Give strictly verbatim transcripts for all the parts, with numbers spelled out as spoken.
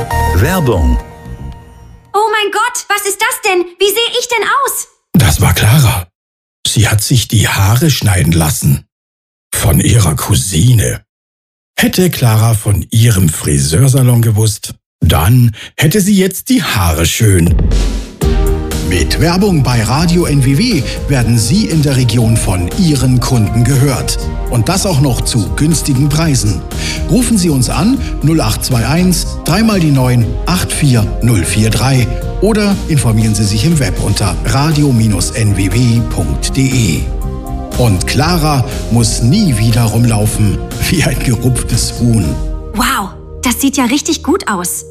Werbung. Oh mein Gott, was ist das denn? Wie sehe ich denn aus? Das war Clara. Sie hat sich die Haare schneiden lassen. Von ihrer Cousine. Hätte Clara von ihrem Friseursalon gewusst, dann hätte sie jetzt die Haare schön. Mit Werbung bei Radio N W W werden Sie in der Region von Ihren Kunden gehört. Und das auch noch zu günstigen Preisen. Rufen Sie uns an null acht zwei eins drei mal die neun acht vier null vier drei oder informieren Sie sich im Web unter radio Bindestrich n w w punkt d e. Und Clara muss nie wieder rumlaufen wie ein gerupftes Huhn. Wow, das sieht ja richtig gut aus.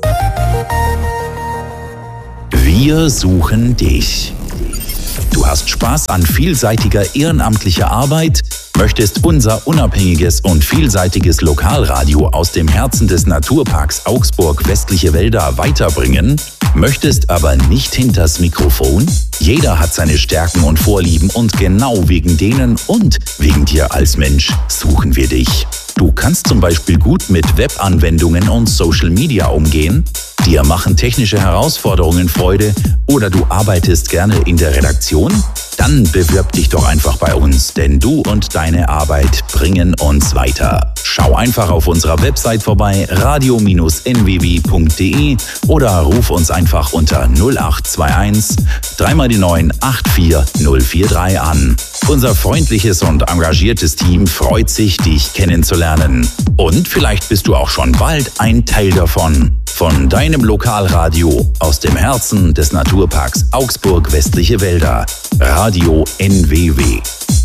Wir suchen dich. Du hast Spaß an vielseitiger ehrenamtlicher Arbeit, möchtest unser unabhängiges und vielseitiges Lokalradio aus dem Herzen des Naturparks Augsburg Westliche Wälder weiterbringen, möchtest aber nicht hinters Mikrofon? Jeder hat seine Stärken und Vorlieben und genau wegen denen und wegen dir als Mensch suchen wir dich. Du kannst zum Beispiel gut mit Webanwendungen und Social Media umgehen, dir machen technische Herausforderungen Freude oder du arbeitest gerne in der Redaktion? Dann bewirb dich doch einfach bei uns, denn du und deine Arbeit bringen uns weiter. Schau einfach auf unserer Website vorbei, radio Bindestrich n w w punkt d e oder ruf uns einfach unter null acht zwei eins drei mal die neun acht vier null vier drei an. Unser freundliches und engagiertes Team freut sich, dich kennenzulernen. Und vielleicht bist du auch schon bald ein Teil davon. Von deinem Lokalradio aus dem Herzen des Naturparks Augsburg Westliche Wälder. Radio N W W.